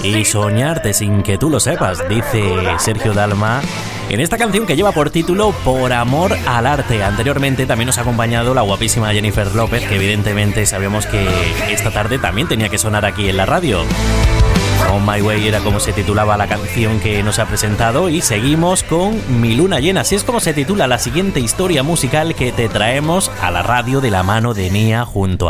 y soñarte sin que tú lo sepas, dice Sergio Dalma en esta canción que lleva por título Por amor al arte. Anteriormente también nos ha acompañado la guapísima Jennifer López, que evidentemente sabíamos que esta tarde también tenía que sonar aquí en la radio. On My Way era como se titulaba la canción que nos ha presentado, y seguimos con Mi Luna Llena. Así es como se titula la siguiente historia musical que te traemos a la radio de la mano de Nia junto a